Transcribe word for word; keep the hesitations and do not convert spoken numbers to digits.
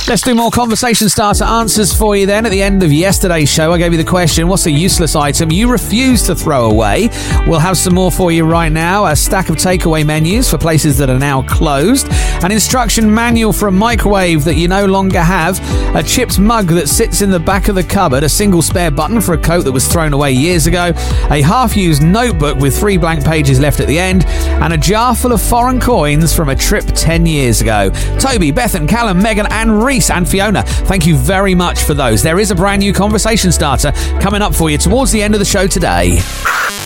Let's do more conversation starter answers for you then. At the end of yesterday's show, I gave you the question, what's a useless item you refuse to throw away? We'll have some more for you right now. A stack of takeaway menus for places that are now closed. An instruction manual for a microwave that you no longer have. A chips mug that sits in the back of the cupboard. A single spare button for a coat that was thrown away years ago. A half-used notebook with three blank pages left at the end. And a jar full of foreign coins from a trip ten years ago. Toby, Bethan, Callum, Megan and Reese and Fiona, thank you very much for those. There is a brand new conversation starter coming up for you towards the end of the show today.